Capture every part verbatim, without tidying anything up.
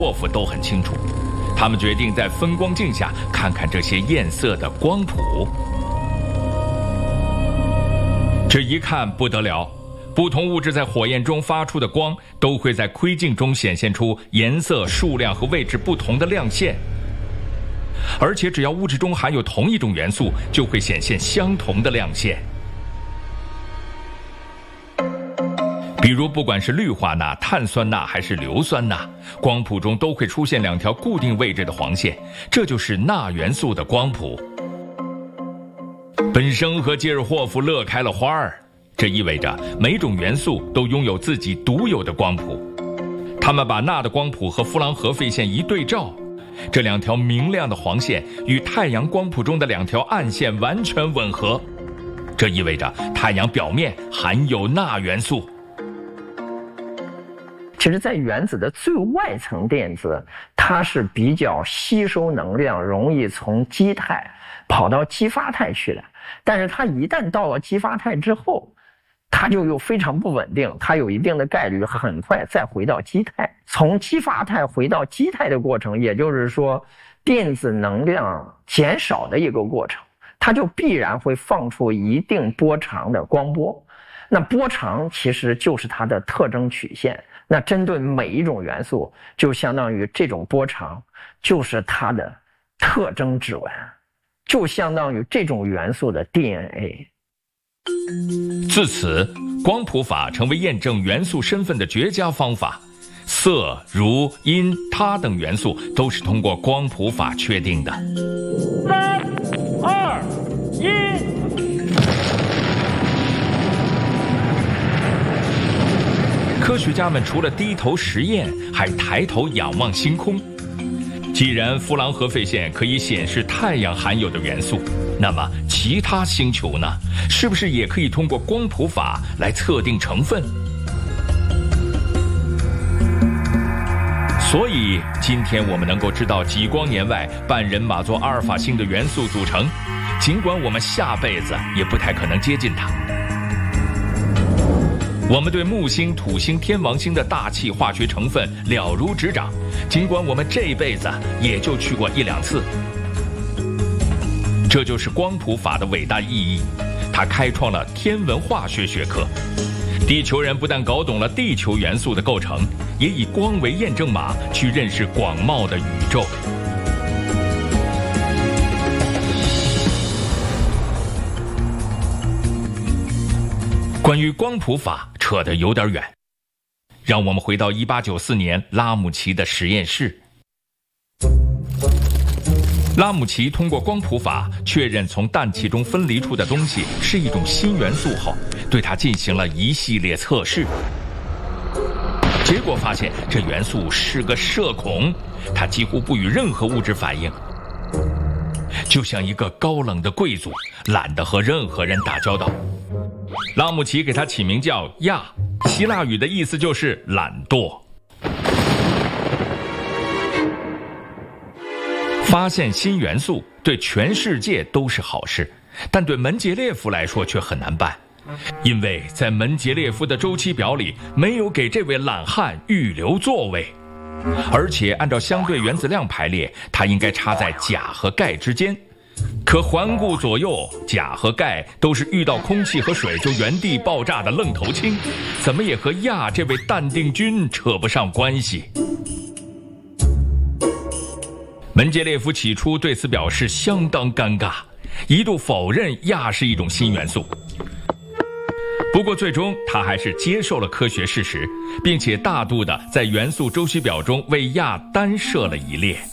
霍夫都很清楚。他们决定在分光镜下看看这些艳色的光谱。这一看不得了，不同物质在火焰中发出的光都会在窥镜中显现出颜色、数量和位置不同的亮线，而且只要物质中含有同一种元素，就会显现相同的亮线。比如不管是氯化钠、碳酸钠还是硫酸钠，光谱中都会出现两条固定位置的黄线，这就是钠元素的光谱。本生和吉尔霍夫乐开了花儿，这意味着每种元素都拥有自己独有的光谱。他们把钠的光谱和弗朗荷费线一对照，这两条明亮的黄线与太阳光谱中的两条暗线完全吻合，这意味着太阳表面含有钠元素。 其实在原子的最外层电子，它是比较吸收能量，容易从基态跑到激发态去的。但是它一旦到了激发态之后，它就又非常不稳定，它有一定的概率很快再回到基态。从激发态回到基态的过程，也就是说电子能量减少的一个过程，它就必然会放出一定波长的光波。那波长其实就是它的特征曲线，那针对每一种元素，就相当于这种波长就是它的特征指纹，就相当于这种元素的 D N A。 自此，光谱法成为验证元素身份的绝佳方法。色、如、音、他等元素都是通过光谱法确定的。 三、二、一。 科学家们除了低头实验，还抬头仰望星空。既然弗朗荷费线可以显示太阳含有的元素，那么其他星球呢？是不是也可以通过光谱法来测定成分？所以，今天我们能够知道几光年外半人马座阿尔法星的元素组成，尽管我们下辈子也不太可能接近它。我们对木星、土星、天王星的大气化学成分了如指掌，尽管我们这辈子也就去过一两次。这就是光谱法的伟大意义，它开创了天文化学学科。地球人不但搞懂了地球元素的构成，也以光为验证码去认识广袤的宇宙。关于光谱法扯得有点远，让我们回到一八九四年拉姆齐的实验室。拉姆齐通过光谱法确认从氮气中分离出的东西是一种新元素后，对它进行了一系列测试。结果发现这元素是个社恐，它几乎不与任何物质反应，就像一个高冷的贵族，懒得和任何人打交道。拉姆齐给它起名叫亚，希腊语的意思就是懒惰。发现新元素对全世界都是好事，但对门捷列夫来说却很难办，因为在门捷列夫的周期表里没有给这位懒汉预留座位，而且按照相对原子量排列，它应该插在钾和钙之间。可环顾左右，钾和钙都是遇到空气和水就原地爆炸的愣头青，怎么也和亚这位淡定君扯不上关系。门捷列夫起初对此表示相当尴尬，一度否认亚是一种新元素。不过最终他还是接受了科学事实，并且大度地在元素周期表中为亚单设了一列。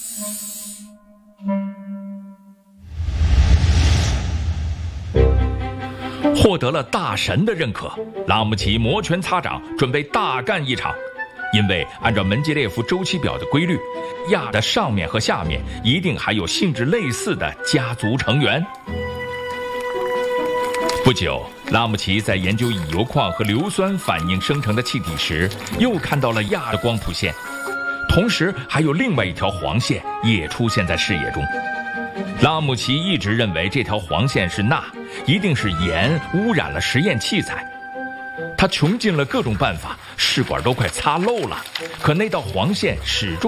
获得了大神的认可，拉姆齐摩拳擦掌，准备大干一场。因为按照门捷列夫周期表的规律，亚的上面和下面一定还有性质类似的家族成员。不久，拉姆齐在研究乙油矿和硫酸反应生成的气体时，又看到了亚的光谱线，同时还有另外一条黄线也出现在视野中。拉姆齐一直认为这条黄线是钠，一定是盐污染了实验器材。他穷尽了各种办法，试管都快擦漏了，可那道黄线始终